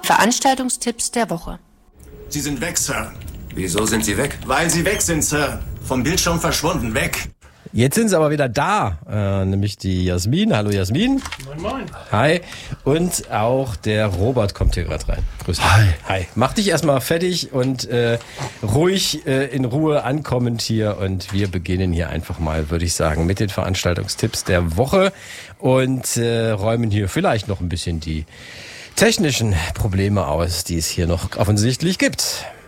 Veranstaltungstipps der Woche. Sie sind weg, Sir. Wieso sind Sie weg? Weil Sie weg sind, Sir. Vom Bildschirm verschwunden, weg. Jetzt sind sie aber wieder da, nämlich die Jasmin. Hallo Jasmin. Moin, moin. Hi. Und auch der Robert kommt hier gerade rein. Grüß dich. Hi. Hi. Mach dich erstmal fertig und ruhig in Ruhe ankommend hier. Und wir beginnen hier einfach mal, würde ich sagen, mit den Veranstaltungstipps der Woche und räumen hier vielleicht noch ein bisschen die technischen Probleme aus, die es hier noch offensichtlich gibt.